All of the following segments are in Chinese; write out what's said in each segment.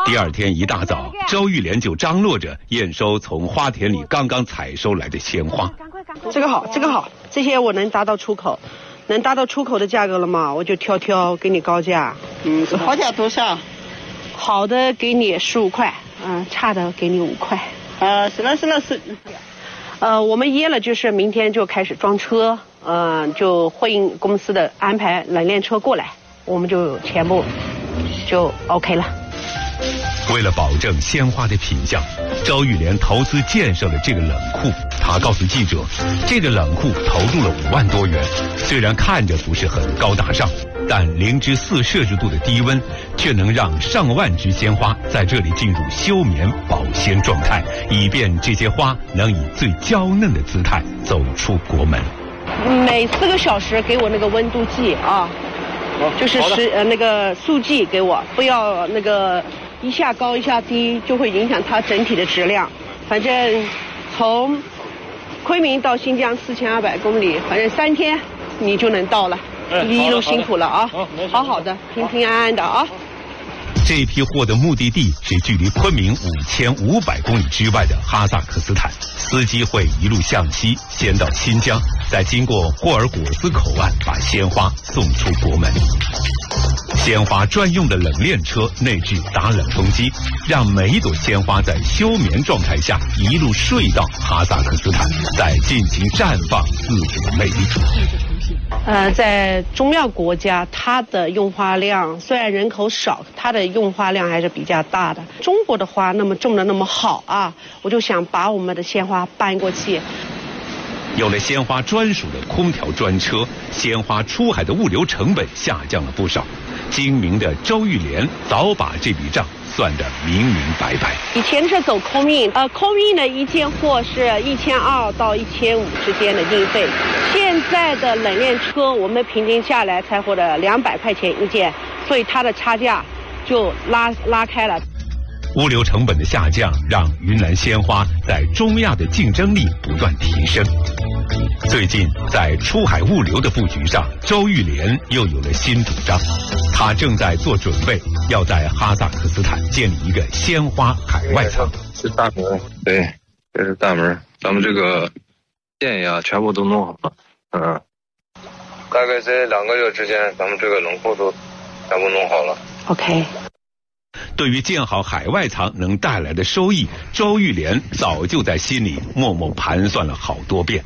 第二天一大早，周玉莲就张罗着验收从花田里刚刚采收来的鲜花。 这个好，这个好，这些我能达到出口，能达到出口的价格了嘛，我就挑给你高价。 好价多少？ 好的给你15块，差的给你5块。 是了。 我们腌了，就是明天就开始装车，就会应公司的安排冷链车过来，我们就全部就 OK 了。 为了保证鲜花的品相，周玉莲投资建设了这个冷库。她告诉记者，这个冷库投入了5万多元，虽然看着不是很高大上，但0至4摄氏度的低温却能让上万枝鲜花在这里进入休眠保鲜状态，以便这些花能以最娇嫩的姿态走出国门。 每4个小时给我那个温度计啊，就是那个速记给我，不要那个一下高一下低，就会影响它整体的质量。反正从昆明到新疆4200公里，反正3天你就能到了。一路辛苦了啊，好好的，平平安安的啊。 这批货的目的地是距离昆明5500公里之外的哈萨克斯坦，司机会一路向西，先到新疆，再经过霍尔果斯口岸，把鲜花送出国门。鲜花专用的冷链车内置打冷风机，让每一朵鲜花在休眠状态下一路睡到哈萨克斯坦，再尽情绽放自己的魅力。 在中亚国家，它的用花量虽然人口少，它的用花量还是比较大的。中国的花那么种的那么好啊，我就想把我们的鲜花搬过去。 有了鲜花专属的空调专车，鲜花出海的物流成本下降了不少。精明的周玉莲早把这笔账算得明明白白。 以前是走空运，空运的一件货是1200到1500之间的运费。现在的冷链车，我们平均下来才获得200块钱一件，所以它的差价就拉开了。 物流成本的下降，让云南鲜花在中亚的竞争力不断提升。最近在出海物流的布局上，周玉莲又有了新主张。他正在做准备，要在哈萨克斯坦建立一个鲜花海外仓。 是大门，对，这是大门。咱们这个电呀，全部都弄好了。大概在2个月之间，咱们这个冷库都全部弄好了。 OK。 对于建好海外仓能带来的收益，周玉莲早就在心里默默盘算了好多遍。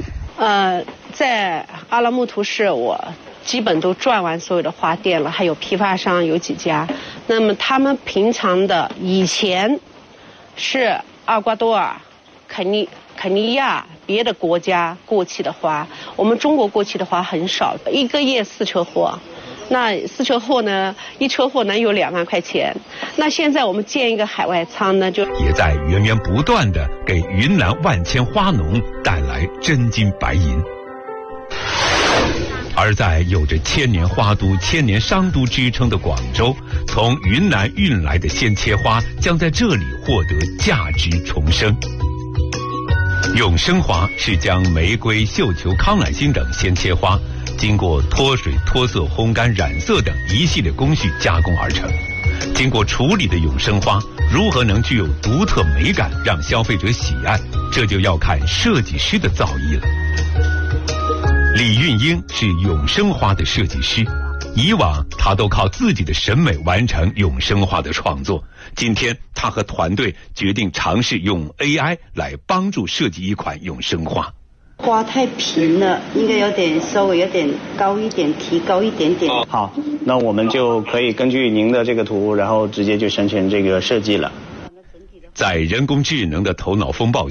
在阿拉木图市，我基本都转完所有的花店了，还有批发商有几家。那么他们平常的以前是厄瓜多尔、肯尼亚别的国家过期的花，我们中国过期的花很少，1个月4车货。那4车货呢，1车货能有2万块钱。那现在我们建一个海外仓呢，就也在源源不断的给云南万千花农带来真金白银。而在有着千年花都、千年商都之称的广州，从云南运来的鲜切花将在这里获得价值重生。永生花是将玫瑰、绣球、康乃馨等鲜切花经过脱水、脱色、烘干、染色等一系列工序加工而成。经过处理的永生花如何能具有独特美感，让消费者喜爱，这就要看设计师的造诣了。李运英是永生花的设计师，以往他都靠自己的审美完成永生花的创作。今天他和团队决定尝试用 AI 来帮助设计一款永生花。 花太平了，应该稍微有点高一点，提高一点点。 好，那我们就可以根据您的这个图，然后直接就生成这个设计了。 在人工智能的头脑风暴